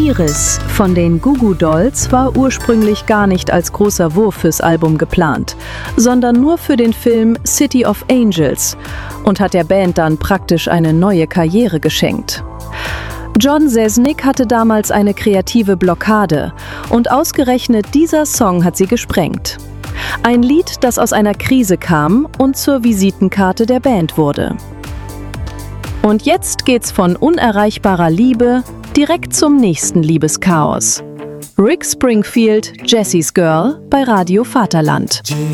Iris von den Goo Goo Dolls war ursprünglich gar nicht als großer Wurf fürs Album geplant, sondern nur für den Film City of Angels und hat der Band dann praktisch eine neue Karriere geschenkt. John Rzeznik hatte damals eine kreative Blockade und ausgerechnet dieser Song hat sie gesprengt. Ein Lied, das aus einer Krise kam und zur Visitenkarte der Band wurde. Und jetzt geht's von unerreichbarer Liebe direkt zum nächsten Liebeschaos. Rick Springfield, Jessie's Girl bei Radio Vaterland.